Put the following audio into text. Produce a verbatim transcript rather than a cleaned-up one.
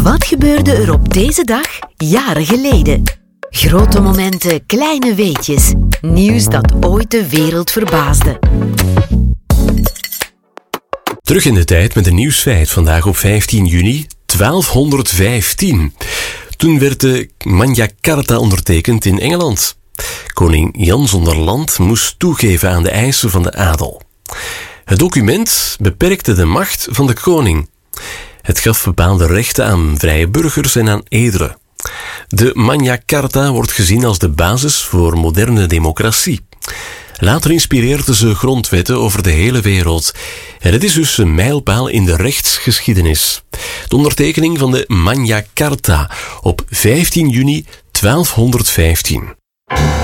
Wat gebeurde er op deze dag jaren geleden? Grote momenten, kleine weetjes. Nieuws dat ooit de wereld verbaasde. Terug in de tijd met een nieuwsfeit. Vandaag op vijftien juni twaalfhonderdvijftien. Toen werd de Magna Carta ondertekend in Engeland. Koning Jan zonder Land moest toegeven aan de eisen van de adel. Het document beperkte de macht van de koning. Het gaf bepaalde rechten aan vrije burgers en aan edelen. De Magna Carta wordt gezien als de basis voor moderne democratie. Later inspireerde ze grondwetten over de hele wereld. En het is dus een mijlpaal in de rechtsgeschiedenis. De ondertekening van de Magna Carta op vijftien juni twaalfhonderdvijftien.